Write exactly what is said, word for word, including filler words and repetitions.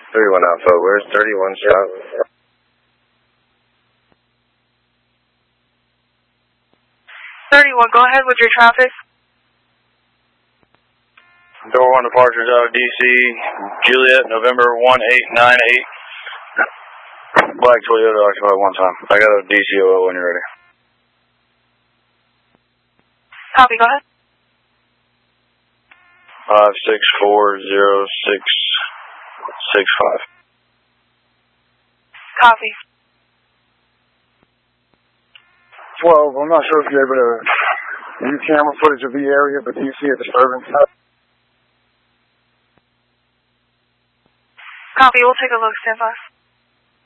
thirty-one Alpha, where's thirty-one South? thirty-one, go ahead with your traffic. Door one departures out of D C, Juliet, November one eight nine eight. Black Toyota, occupy one time. I got a D C O L when you're ready. Copy, go ahead. Five six four zero six six five. Copy. twelve, I'm not sure if you're able to view camera footage of the area, but do you see a disturbance? Copy, we'll take a look, stand by.